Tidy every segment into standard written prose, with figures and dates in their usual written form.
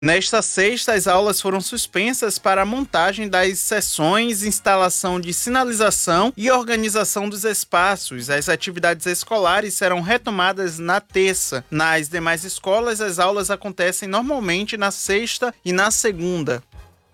Nesta sexta, as aulas foram suspensas para a montagem das seções, instalação de sinalização e organização dos espaços. As atividades escolares serão retomadas na terça. Nas demais escolas, as aulas acontecem normalmente na sexta e na segunda.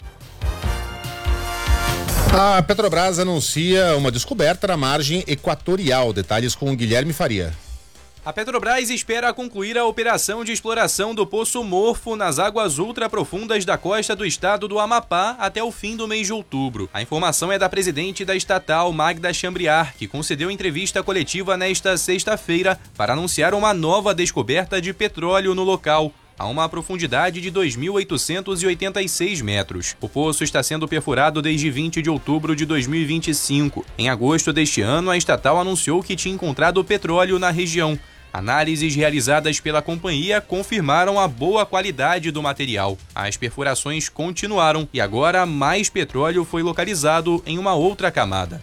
A Petrobras anuncia uma descoberta na margem equatorial. Detalhes com o Guilherme Faria. A Petrobras espera concluir a operação de exploração do Poço Morfo nas águas ultraprofundas da costa do estado do Amapá até o fim do mês de outubro. A informação é da presidente da estatal, Magda Chambriard, que concedeu entrevista coletiva nesta sexta-feira para anunciar uma nova descoberta de petróleo no local, a uma profundidade de 2.886 metros. O poço está sendo perfurado desde 20 de outubro de 2025. Em agosto deste ano, a estatal anunciou que tinha encontrado petróleo na região. Análises realizadas pela companhia confirmaram a boa qualidade do material. As perfurações continuaram e agora mais petróleo foi localizado em uma outra camada.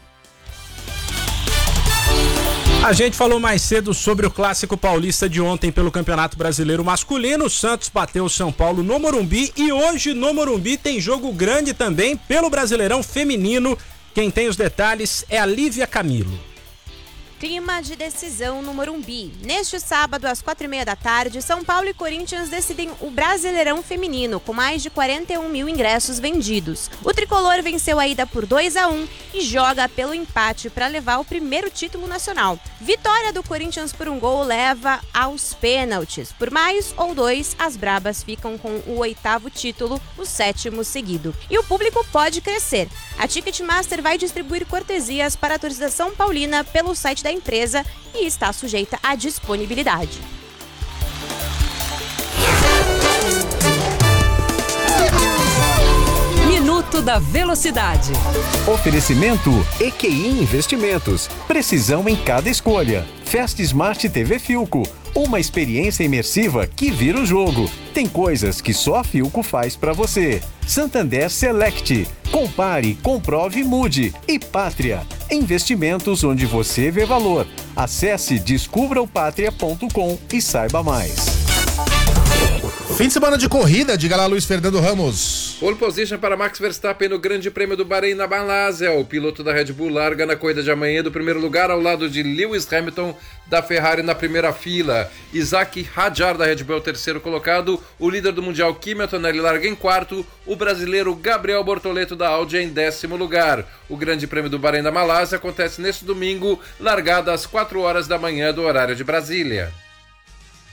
A gente falou mais cedo sobre o Clássico Paulista de ontem pelo Campeonato Brasileiro Masculino. O Santos bateu o São Paulo no Morumbi e hoje no Morumbi tem jogo grande também pelo Brasileirão Feminino. Quem tem os detalhes é a Lívia Camilo. Clima de decisão no Morumbi. Neste sábado, às 4h30 da tarde, São Paulo e Corinthians decidem o Brasileirão Feminino, com mais de 41 mil ingressos vendidos. O tricolor venceu a ida por 2-1 e joga pelo empate para levar o primeiro título nacional. Vitória do Corinthians por 1 gol leva aos pênaltis. Por mais ou 2, as brabas ficam com o 8º título, o 7º seguido. E o público pode crescer. A Ticketmaster vai distribuir cortesias para a torcida são paulina pelo site da empresa e está sujeita à disponibilidade. Minuto da Velocidade. Oferecimento EQI Investimentos. Precisão em cada escolha. Fast Smart TV Philco. Uma experiência imersiva que vira o jogo. Tem coisas que só a Philco faz pra você. Santander Select. Compare, comprove e mude. E Pátria. Investimentos onde você vê valor. Acesse descubraopatria.com e saiba mais. Fim de semana de corrida, diga lá, Luiz Fernando Ramos. Pole position para Max Verstappen no Grande Prêmio do Bahrein na Malásia. O piloto da Red Bull larga na corrida de amanhã do primeiro lugar ao lado de Lewis Hamilton da Ferrari na primeira fila. Isaac Hadjar da Red Bull é o terceiro colocado. O líder do Mundial Kimi Antonelli larga em quarto. O brasileiro Gabriel Bortoleto da Audi em 10º lugar. O Grande Prêmio do Bahrein na Malásia acontece neste domingo, largada às 4 horas da manhã do horário de Brasília.